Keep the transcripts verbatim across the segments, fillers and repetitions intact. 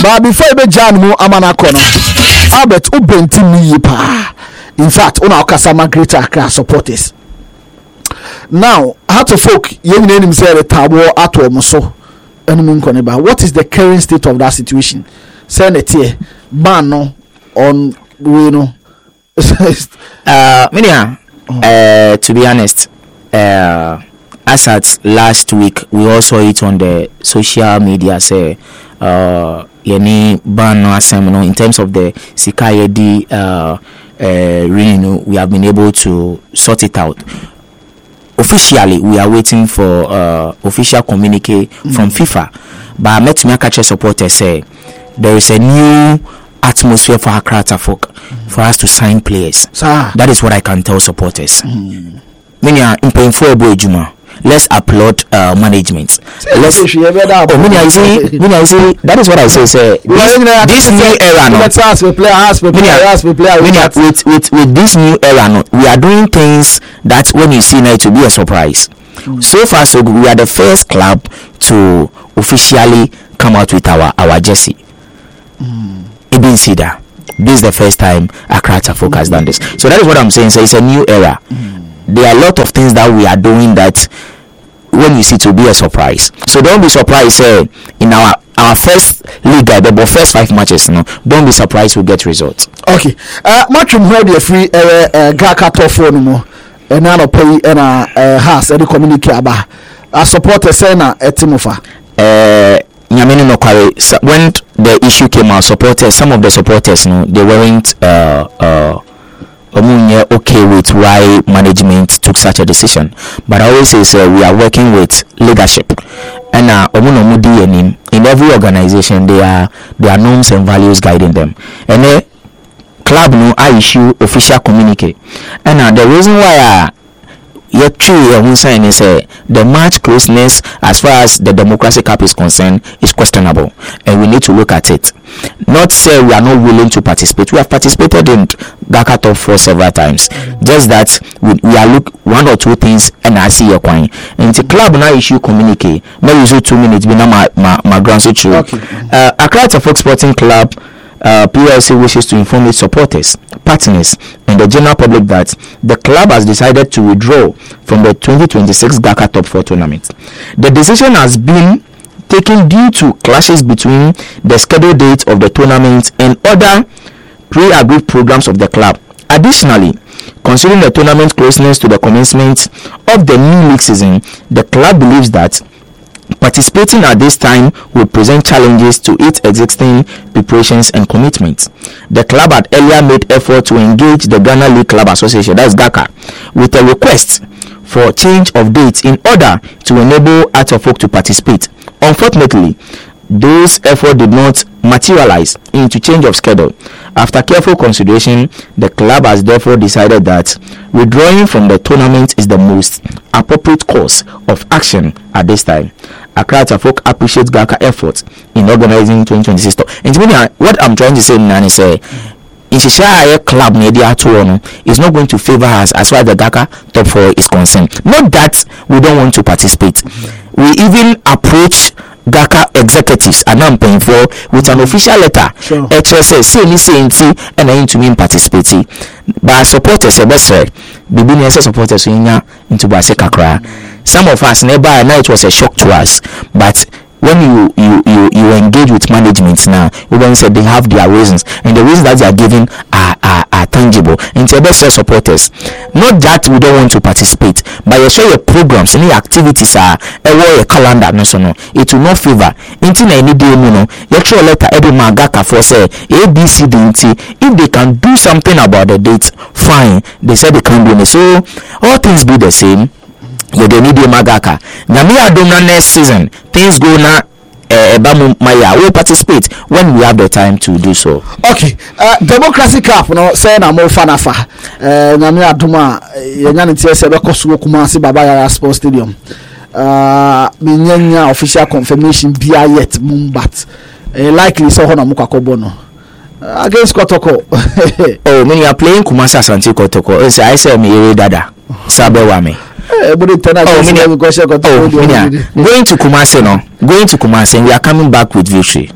But before you be Jan mu amana kono, Albert ubenti mi pa. In fact, una okasama Greater Accra supporters. Now, how to folk yen name say the tabo ato muso enu nkoneba. What is the current state of that situation? Send it here. Ban no on we know. uh Minia, uh to be honest, uh as at last week we also it on the social media say uh yani ban no asem no in terms of the Sikayedi uh uh really, we have been able to sort it out. Officially, we are waiting for uh, official communique mm. from FIFA. But I met me catch supporters say there is a new atmosphere for Accra folk mm. for us to sign players. Sir. That is what I can tell supporters. Mm. When you are in painful boy Juma, let's applaud uh, management. Let's. Oh, when I say, when I say, that is what I say. Say this, this new era, no. With with with this new era, no, we are doing things that when you see now it will be a surprise. Mm. So far, so good. We are the first club to officially come out with our our jersey. Mm. Ibn Sida. This is the first time Accra Folk has done this. So that is what I'm saying. So it's a new era. Mm. There are a lot of things that we are doing that when you see it will be a surprise. So don't be surprised uh, in our our first league uh, the first five matches, no, don't be surprised we'll get results. Okay. Uh match him hold free uh, uh Gaka phone mo and now pay and uh has any communicate about a supporter say na etimofa. Uh Nyamini no kware when the issue came out, supporters, some of the supporters, no, they weren't uh uh okay with why management took such a decision, but I always say uh, we are working with leadership, and uh, in every organization there are there are norms and values guiding them, and the club no I issue official communique, and uh, the reason why uh, yet true uh, saying is uh, the match closeness as far as the Democracy Cup is concerned is questionable, and we need to look at it. Not say we are not willing to participate. We have participated in Gaka Top Four several times. Mm-hmm. Just that we, we are look one or two things and I see your coin. And the club now issue communique. Maybe use two minutes. Be now my my my grand so true. Okay. Uh, Accra Folk Sporting Club uh, P L C wishes to inform its supporters, partners, and the general public that the club has decided to withdraw from the twenty twenty-six Gaka Top Four tournament. The decision has been taken due to clashes between the scheduled date of the tournament and other pre-agreed programs of the club. Additionally, considering the tournament closeness to the commencement of the new league season, the club believes that participating at this time will present challenges to its existing preparations and commitments. The club had earlier made effort to engage the Ghana League Club Association, that's GACA, with a request for change of dates in order to enable Artofok to participate. Unfortunately, those efforts did not materialize into change of schedule. After careful consideration, the club has therefore decided that withdrawing from the tournament is the most appropriate course of action at this time. Accra Folk appreciates GACA efforts in organizing twenty twenty-six. And what I'm trying to say now is uh, in Shisha club media tour is not going to favor us as far as the GACA Top Four is concerned. Not that we don't want to participate. Mm-hmm. We even approach GACA executives and I'm paying for with an official letter. Sure. H S S say me say and I into me participating. But supporters say best way. Bibi supporters into Base Kakra. Some of us never now it was a shock to us. But when you you, you, you engage with management now, even said they have their reasons, and the reasons that they are giving are, are, are tangible. And to best supporters, not that we don't want to participate, but you show your programs, any activities are a calendar, no so no. It will not favor. Until any day, no, you show a letter every magaka for say A B C D T. If they can do something about the date, fine. They said they can do it. So all things be the same. You don't need magaka. Namia Dona next season, things go na Ebamu Maya will participate when we have the time to do so. Okay. Uh, Democracy Cup, no, say na mo fanafa. Uh, Namia Duma, Yanni T S Bekosu Kumasi Babaya Sports Stadium. Uh, Minyanya official confirmation be yet Mumbat. Uh, likely so Hona Mukakobono. Uh, against Kotoko. Oh, when you are playing Kumasi Asante Kotoko, I say me dada. Sabewame. Oh, going to Kumasi, no. Going to Kumasi, we are coming back with victory.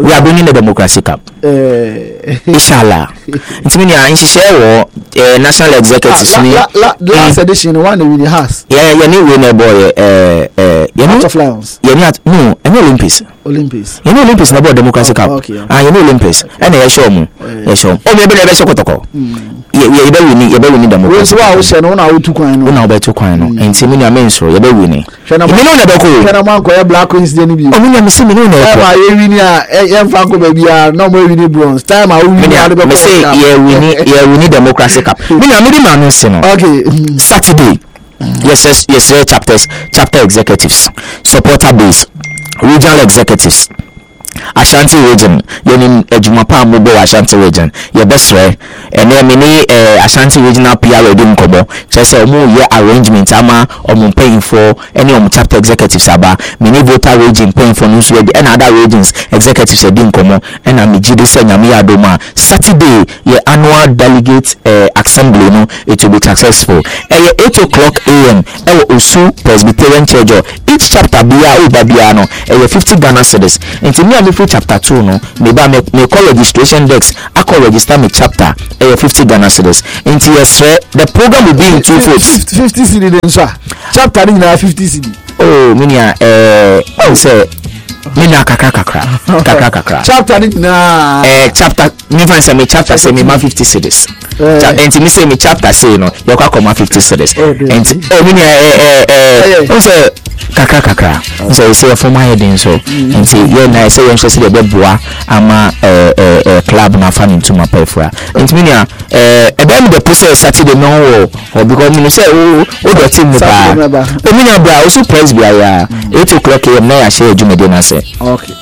we are bringing the Democracy Cup. Uh, Inshallah. It's mean yeah, in share uh, national executives. Ah, la, la, la, last mm. edition one really has. Yeah, you need winner boy. Uh, uh, you know of Lions. You not no, any Olympics. Olympics. You know Olympics about Democracy Cup. Okay. Ah, you know Olympics. And I show mu. I show. Oh, maybe never show kotoko. Yeah, yeah, you be winning, you be winning Democracy. We say we say no na two kwan no. Na be two kwan no. Enti me na men so, you be winning. You know na be ko. Kana man ko Black Queens dey ni bi. Oh, me na me say me no na. E ma ye winning a e fa ko be bia no mo winning bronze. Time I winning a be ko. Me say yeah, winning, yeah, winning Democracy Cup. Me na me di man say no. Okay. Saturday. Yes, yes, yes, chapters, chapter executives, supporter base, regional executives, Ashanti region, yenim ejumapa mubo Ashanti region, your best way, and then many Ashanti regional P R redim kobo, just a more year arrangement, ama or mun paying for any of chapter executives aba, many voter region paying for news and other regions executives redim komo, and I'm jidi say nyamiya doma. Saturday, your annual delegate uh, assembly, no, it will be successful. At eight o'clock a m, ewo Osu Presbyterian Church, each chapter biya o babiano, e fifty Ghana cedis. Into me me free chapter two no me ba me me call registration desk I call register me chapter eh fifty Ghana cedis into yes the program will be in two folds fifty cedi then sir chapter in na fifty cedi oh me nia eh oh say me na kakra kakra kakra kakra chapter na eh chapter me fan say me chapter say me ma fifty cedis and me say me chapter say no you kwa come fifty cedis and oh me nia eh eh oh say kakra kakra so you say for my heading so and say yeah na say you say the beboa ama eh eh club na fan into my pefra and me nia eh e be me the process Saturday no or because me say oh oh the team ba o me nia bra also press bia ya eight o'clock a m na ya share jumede na say okay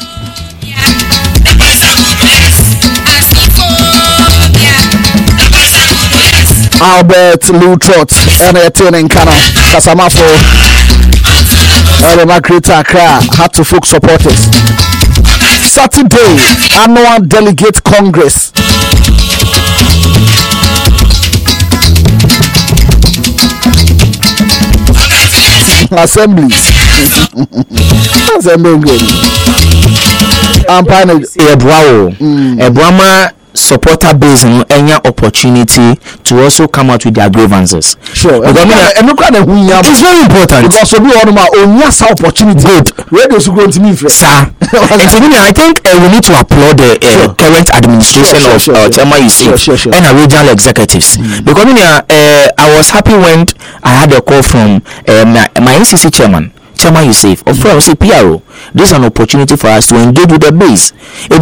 Albert Lutrot and attending Kana Kasamafo Elema Greater Accra had to folk supporters. Saturday annual delegate congress. Assemblies. Assembly. I'm planning. Ebuawo. Ebuama supporter base and any opportunity to also come out with their grievances. Sure. And it's very important because we want to opportunity. Good. Radio is going to me, sir. And so I think uh, we need to applaud the uh, sure. current administration sure, sure, of Chema uh, Yusuf sure, sure, sure. and our regional executives. Mm. Because uh, I was happy when I had a call from uh, my, my N C C chairman. Chema Yusuf, of course, P R O. This is an opportunity for us to engage with the base.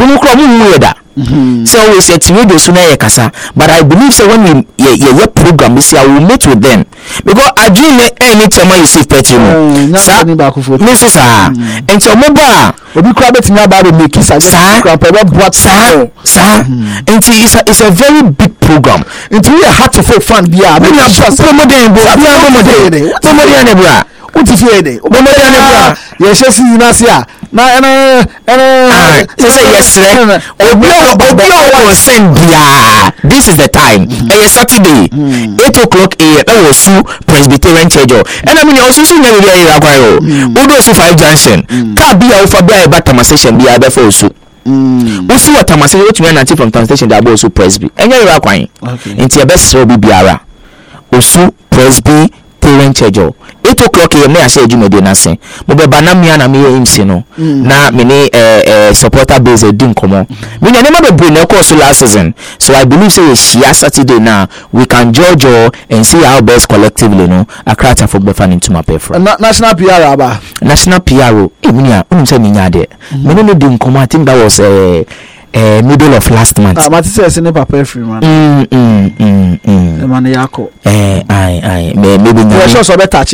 Mm-hmm. So we said to radio sooner kasa, but I believe so when we yeah yeah program we say I will meet with them because I dream any Chema Yusuf Petro. Sir, Missus Ah, and so mobile. Obi kwa beti na ba make it sir. Sir, sir, and it's a it's a very big program. It's really hard to find fun. Yeah, we are sure. Promoting, promoting, promoting, bra. What if you dey? Promoting, bra. Yes, yes, Inasia. Na na na say yes obi o send bia this is the time eh Saturday eight o'clock a m Osu Presbyterian Church and I mean also so na we area kwa yo odo Osu five junction ka bia o fa bia e batama station bia be for Osu Osu watama station otumi na from town station da Osu Presby enya area kwa enti e be sre obi biara Osu Presbyterian Church eight o'clock a m na say jumede na sen mo be ba na me na me M C no na me ni eh eh supporter base din komo me na never be bring na course last season so I believe say share Saturday now we can judge and see how best collectively no Accra football fan into my prefer national P R aba national P R o e me ni a unum say ni nya de me no din komo I think that was eh Uh, middle of last month. Ah, but it's a senior paper free man. Mm mm mm mm. The man yako. Eh, I I maybe. You sure so better.